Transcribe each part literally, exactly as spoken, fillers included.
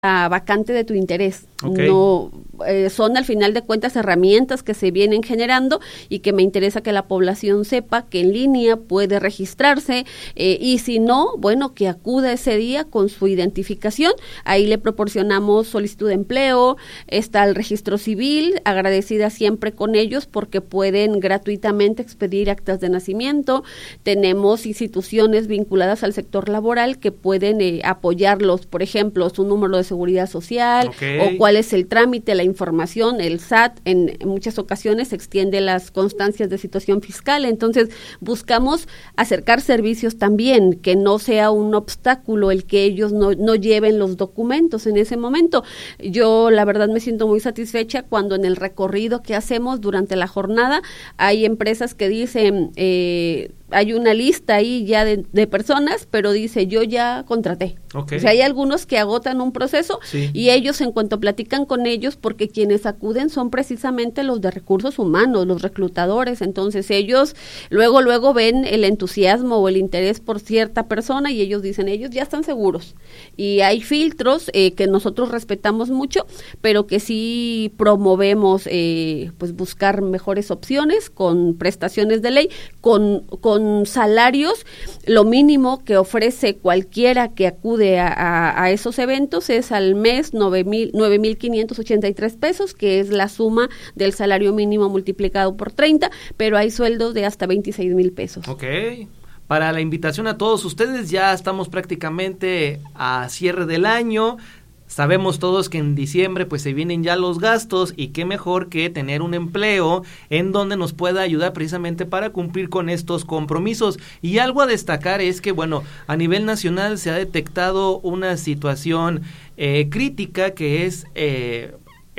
la vacante de tu interés. Okay. No eh, son al final de cuentas herramientas que se vienen generando y que me interesa que la población sepa que en línea puede registrarse eh, y si no, bueno, que acuda ese día con su identificación. Ahí le proporcionamos solicitud de empleo, está el registro civil, agradecida siempre con ellos porque pueden gratuitamente expedir actas de nacimiento. Tenemos instituciones vinculadas al sector laboral que pueden eh, apoyarlos, por ejemplo, su número de seguridad social, okay, o cuál es el trámite, la información. El S A T en, en muchas ocasiones extiende las constancias de situación fiscal, entonces buscamos acercar servicios también, que no sea un obstáculo el que ellos no, no lleven los documentos en ese momento. Yo la verdad me siento muy satisfecha cuando en el recorrido que hacemos durante la jornada hay empresas que dicen, eh, hay una lista ahí ya de, de personas, pero dice, yo ya contraté. Okay. O sea, hay algunos que agotan un proceso, sí, y ellos en cuanto platican con ellos, porque quienes acuden son precisamente los de recursos humanos, los reclutadores, entonces ellos luego, luego ven el entusiasmo o el interés por cierta persona y ellos dicen, ellos ya están seguros. Y hay filtros eh, que nosotros respetamos mucho, pero que sí promovemos eh, pues buscar mejores opciones con prestaciones de ley, con, con salarios. Lo mínimo que ofrece cualquiera que acude a, a, a esos eventos es al mes nueve mil quinientos ochenta y tres pesos, que es la suma del salario mínimo multiplicado por treinta, pero hay sueldos de hasta veintiséis mil pesos. Ok. Para la invitación a todos ustedes, ya estamos prácticamente a cierre del año. Sabemos todos que en diciembre pues se vienen ya los gastos y qué mejor que tener un empleo en donde nos pueda ayudar precisamente para cumplir con estos compromisos. Y algo a destacar es que, bueno, a nivel nacional se ha detectado una situación eh, crítica que es eh,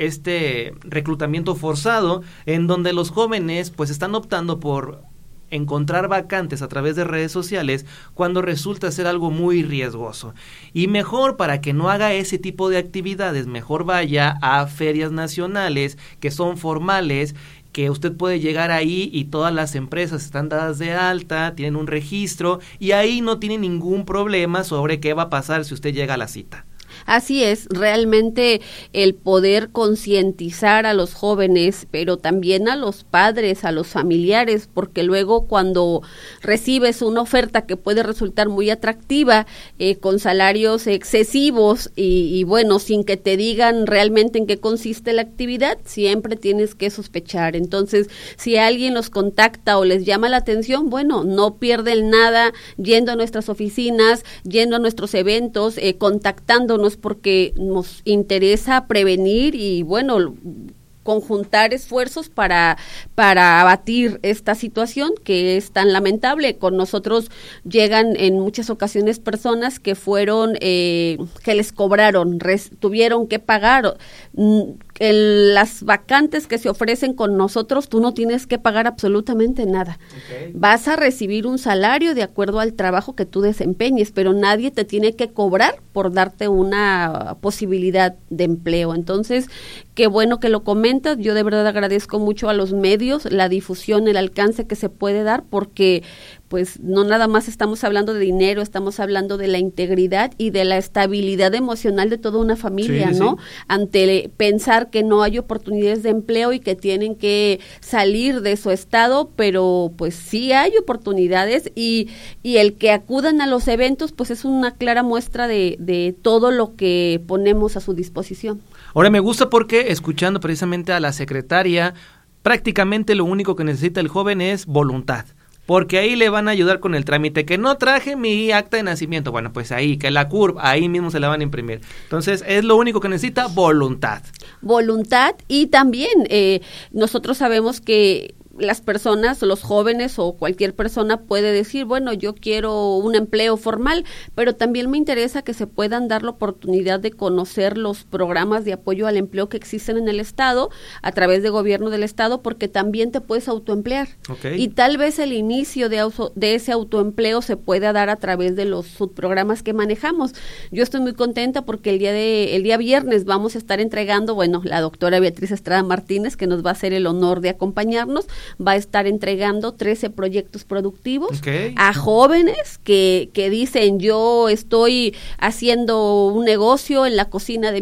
este reclutamiento forzado, en donde los jóvenes pues están optando por encontrar vacantes a través de redes sociales cuando resulta ser algo muy riesgoso. Y mejor, para que no haga ese tipo de actividades, mejor vaya a ferias nacionales que son formales, que usted puede llegar ahí y todas las empresas están dadas de alta, tienen un registro y ahí no tiene ningún problema sobre qué va a pasar si usted llega a la cita. Así es, realmente el poder concientizar a los jóvenes, pero también a los padres, a los familiares, porque luego cuando recibes una oferta que puede resultar muy atractiva, eh, con salarios excesivos y, y bueno, sin que te digan realmente en qué consiste la actividad, siempre tienes que sospechar. Entonces, si alguien los contacta o les llama la atención, bueno, no pierden nada yendo a nuestras oficinas, yendo a nuestros eventos, eh, contactándonos, porque nos interesa prevenir y bueno, conjuntar esfuerzos para, para abatir esta situación que es tan lamentable. Con nosotros llegan en muchas ocasiones personas que fueron, eh, que les cobraron, res, tuvieron que pagar. El, las vacantes que se ofrecen con nosotros, tú no tienes que pagar absolutamente nada. Okay. Vas a recibir un salario de acuerdo al trabajo que tú desempeñes, pero nadie te tiene que cobrar por darte una posibilidad de empleo. Entonces, qué bueno que lo comentas. Yo de verdad agradezco mucho a los medios la difusión, el alcance que se puede dar, porque pues no nada más estamos hablando de dinero, estamos hablando de la integridad y de la estabilidad emocional de toda una familia, sí, ¿no? Sí. Ante pensar que no hay oportunidades de empleo y que tienen que salir de su estado, pero pues sí hay oportunidades y, y el que acudan a los eventos pues es una clara muestra de, de todo lo que ponemos a su disposición. Ahora me gusta porque, escuchando precisamente a la secretaria, prácticamente lo único que necesita el joven es voluntad. Porque ahí le van a ayudar con el trámite, que no traje mi acta de nacimiento, bueno, pues ahí, que la C U R B, ahí mismo se la van a imprimir. Entonces, es lo único que necesita, voluntad. Voluntad y también eh, nosotros sabemos que las personas, los jóvenes o cualquier persona puede decir, bueno, yo quiero un empleo formal, pero también me interesa que se puedan dar la oportunidad de conocer los programas de apoyo al empleo que existen en el Estado, a través de gobierno del Estado, porque también te puedes autoemplear. Okay. Y tal vez el inicio de, auto, de ese autoempleo se pueda dar a través de los subprogramas que manejamos. Yo estoy muy contenta porque el día de el día viernes vamos a estar entregando, bueno, la doctora Beatriz Estrada Martínez, que nos va a hacer el honor de acompañarnos, va a estar entregando trece proyectos productivos Okay. a jóvenes que, que dicen yo estoy haciendo un negocio en la cocina de